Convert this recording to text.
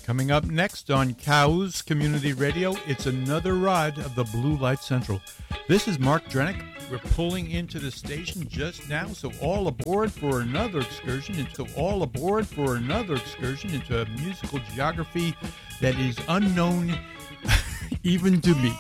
Coming up next on Cows Community Radio, it's another ride of the Blue Light Central. This is Mark Drenick. We're pulling into the station just now, so all aboard for another excursion into a musical geography that is unknown even to me.